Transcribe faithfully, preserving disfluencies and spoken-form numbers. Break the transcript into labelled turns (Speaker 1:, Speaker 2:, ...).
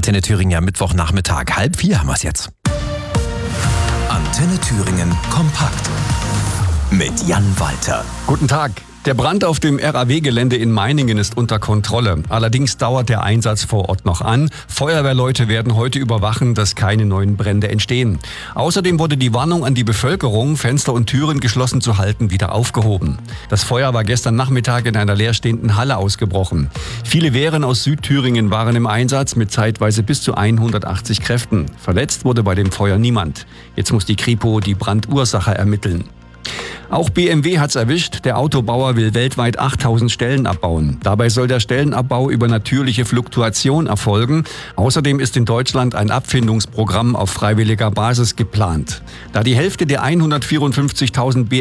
Speaker 1: Antenne Thüringen, am Mittwochnachmittag. Halb vier haben wir es jetzt.
Speaker 2: Antenne Thüringen kompakt mit Jan Walter.
Speaker 3: Guten Tag. Der Brand auf dem R A W-Gelände in Meiningen ist unter Kontrolle. Allerdings dauert der Einsatz vor Ort noch an. Feuerwehrleute werden heute überwachen, dass keine neuen Brände entstehen. Außerdem wurde die Warnung an die Bevölkerung, Fenster und Türen geschlossen zu halten, wieder aufgehoben. Das Feuer war gestern Nachmittag in einer leerstehenden Halle ausgebrochen. Viele Wehren aus Südthüringen waren im Einsatz mit zeitweise bis zu hundertachtzig Kräften. Verletzt wurde bei dem Feuer niemand. Jetzt muss die Kripo die Brandursache ermitteln. Auch B M W hat's erwischt. Der Autobauer will weltweit achttausend Stellen abbauen. Dabei soll der Stellenabbau über natürliche Fluktuation erfolgen. Außerdem ist in Deutschland ein Abfindungsprogramm auf freiwilliger Basis geplant. Da die Hälfte der hundertvierundfünfzigtausend